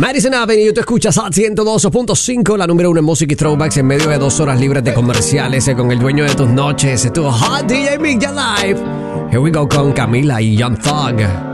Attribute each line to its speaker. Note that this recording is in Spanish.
Speaker 1: Madison Avenue, tú escuchas a 102.5, la número 1 en música y throwbacks en medio de 2 horas libres de comerciales con el dueño de tus noches, tu Hot DJ Mix Live. Here we go con Camila y Young Thug.